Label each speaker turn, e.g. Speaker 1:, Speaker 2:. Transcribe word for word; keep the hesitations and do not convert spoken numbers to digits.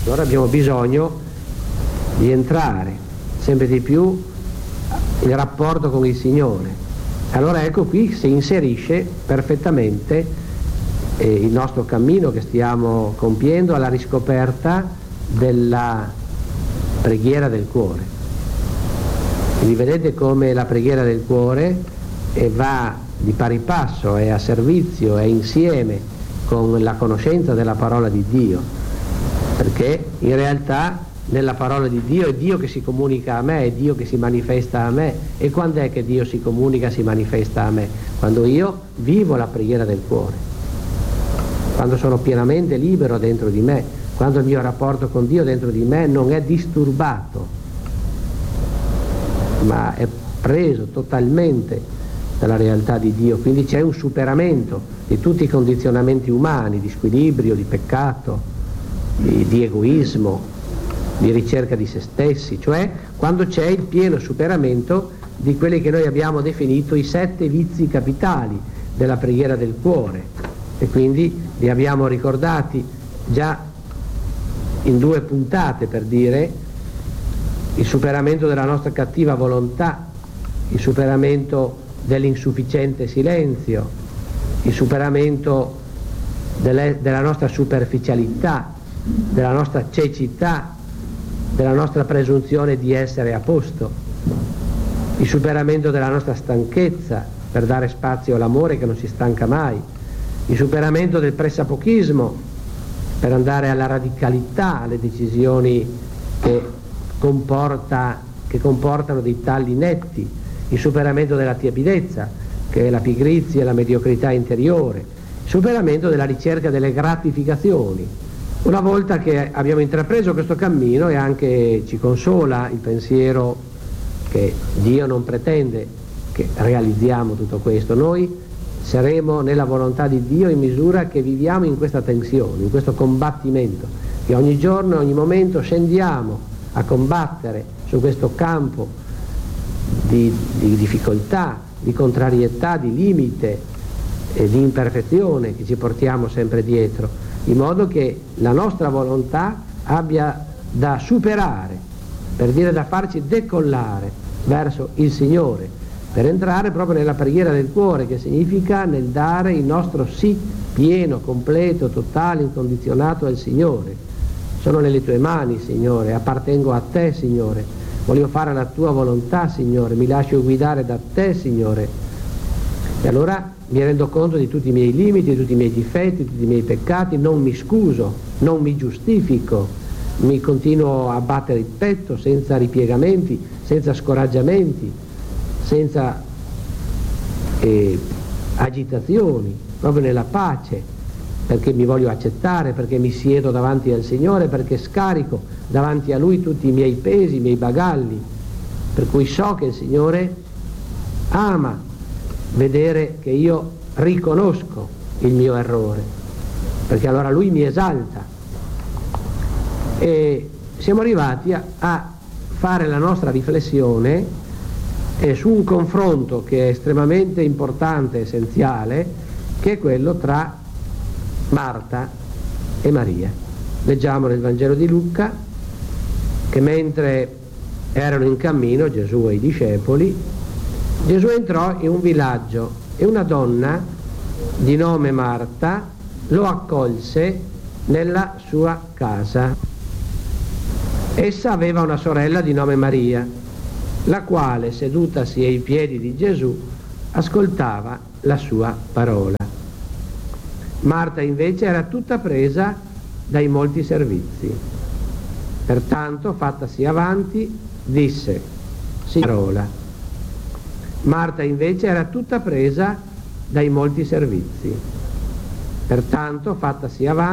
Speaker 1: Allora abbiamo bisogno di entrare sempre di più in rapporto con il Signore. Allora ecco qui si inserisce perfettamente eh, il nostro cammino che stiamo compiendo alla riscoperta della preghiera del cuore. Quindi vedete come la preghiera del cuore eh, va di pari passo, è a servizio, è insieme con la conoscenza della parola di Dio, perché in realtà nella parola di Dio è Dio che si comunica a me, è Dio che si manifesta a me. E quando è che Dio si comunica, si manifesta a me? Quando io vivo la preghiera del cuore, quando sono pienamente libero dentro di me, quando il mio rapporto con Dio dentro di me non è disturbato, ma è preso totalmente dalla realtà di Dio. Quindi c'è un superamento di tutti i condizionamenti umani, di squilibrio, di peccato, di, di egoismo, di ricerca di se stessi, cioè quando c'è il pieno superamento di quelli che noi abbiamo definito i sette vizi capitali della preghiera del cuore, e quindi li abbiamo ricordati già in due puntate, per dire il superamento della nostra cattiva volontà, il superamento dell'insufficiente silenzio, il superamento delle, della nostra superficialità, della nostra cecità, della nostra presunzione di essere a posto, il superamento della nostra stanchezza per dare spazio all'amore che non si stanca mai, il superamento del pressapochismo per andare alla radicalità, alle decisioni che, comporta, che comportano dei tagli netti, il superamento della tiepidezza, che è la pigrizia e la mediocrità interiore, il superamento della ricerca delle gratificazioni. Una volta che abbiamo intrapreso questo cammino, e anche ci consola il pensiero che Dio non pretende che realizziamo tutto questo, noi saremo nella volontà di Dio in misura che viviamo in questa tensione, in questo combattimento, che ogni giorno e ogni momento scendiamo a combattere su questo campo di, di difficoltà, di contrarietà, di limite e di imperfezione che ci portiamo sempre dietro, in modo che la nostra volontà abbia da superare, per dire da farci decollare verso il Signore, per entrare proprio nella preghiera del cuore, che significa nel dare il nostro sì pieno, completo, totale, incondizionato al Signore. Sono nelle tue mani, Signore, appartengo a te, Signore, voglio fare la tua volontà, Signore, mi lascio guidare da te, Signore. E allora mi rendo conto di tutti i miei limiti, di tutti i miei difetti, di tutti i miei peccati, non mi scuso, non mi giustifico, mi continuo a battere il petto senza ripiegamenti, senza scoraggiamenti, senza eh, agitazioni, proprio nella pace, perché mi voglio accettare, perché mi siedo davanti al Signore, perché scarico davanti a Lui tutti i miei pesi, i miei bagagli, per cui so che il Signore ama vedere che io riconosco il mio errore, perché allora Lui mi esalta. E siamo arrivati a, a fare la nostra riflessione eh, su un confronto che è estremamente importante, essenziale, che è quello tra Marta e Maria. Leggiamo nel Vangelo di Luca che mentre erano in cammino Gesù e i discepoli, Gesù entrò in un villaggio e una donna di nome Marta lo accolse nella sua casa. Essa aveva una sorella di nome Maria, la quale, sedutasi ai piedi di Gesù, ascoltava la sua parola. Marta invece era tutta presa dai molti servizi. Pertanto, fattasi avanti, disse: sì, parola. Marta invece era tutta presa dai molti servizi. Pertanto, fattasi avanti,